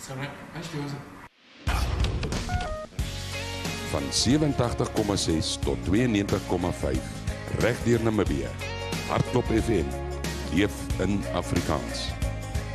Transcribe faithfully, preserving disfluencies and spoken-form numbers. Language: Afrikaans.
Van sewe-en-tagtig komma ses tot twee-en-negentig komma vyf. Reg deur Namibië. Hardklop F M. Leef in Afrikaans.